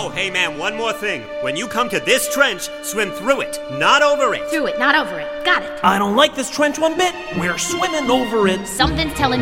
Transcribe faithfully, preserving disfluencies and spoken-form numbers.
Oh, hey, man, one more thing. When you come to this trench, swim through it, not over it. Through it, not over it. Got it. I don't like this trench one bit. We're swimming over it. Something's telling